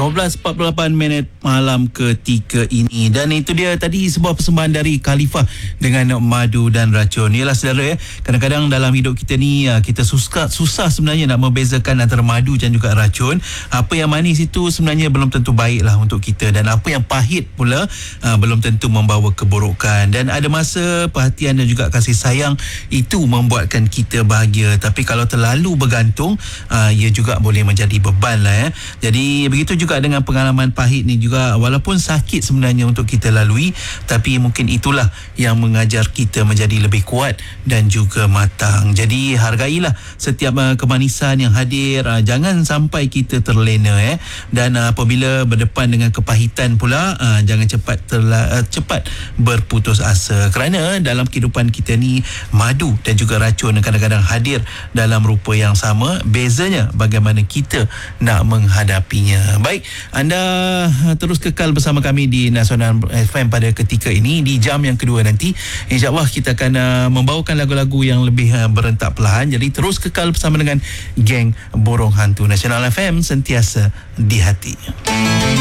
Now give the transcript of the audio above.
12.48 malam ketiga ini. Dan itu dia tadi sebuah persembahan dari Khalifah dengan Madu dan Racun. Yalah saudara, kadang-kadang dalam hidup kita ni kita susah sebenarnya nak membezakan antara madu dan juga racun. Apa yang manis itu sebenarnya belum tentu baiklah untuk kita, dan apa yang pahit pula belum tentu membawa keburukan. Dan ada masa perhatian dan juga kasih sayang itu membuatkan kita bahagia, tapi kalau terlalu bergantung ia juga boleh menjadi beban lah. Jadi begitu juga dengan pengalaman pahit ni juga, walaupun sakit sebenarnya untuk kita lalui, tapi mungkin itulah yang mengajar kita menjadi lebih kuat dan juga matang. Jadi hargailah setiap kemanisan yang hadir, jangan sampai kita terlena dan apabila berdepan dengan kepahitan pula, jangan cepat berputus asa, kerana dalam kehidupan kita ni madu dan juga racun kadang-kadang hadir dalam rupa yang sama, bezanya bagaimana kita nak menghadapinya. Baik, anda terus kekal bersama kami di Nasional FM pada ketika ini. Di jam yang kedua nanti, insyaAllah kita akan membawakan lagu-lagu yang lebih berentak perlahan. Jadi terus kekal bersama dengan geng Borong Hantu. Nasional FM, sentiasa di hati.